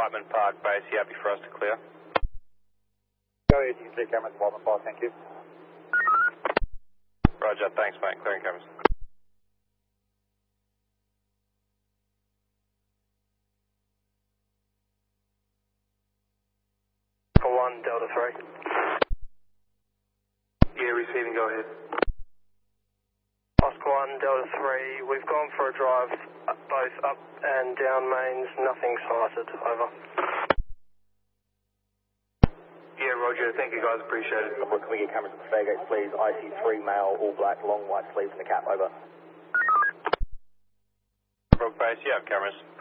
Whiteman Park base, you happy for us to clear? Go ahead, you clear cameras, Whiteman Park, thank you. Roger, thanks mate, clearing cameras. For 1, Delta 3. Yeah, receiving, go ahead. Oscar 1, Delta 3, we've gone for a drive both up and down mains, nothing sighted, over. Yeah, Roger, thank you guys, appreciate it. Can we get cameras at the fare gates, please? IC3 male, all black, long white sleeves and the cap, over. Brook base, you have cameras.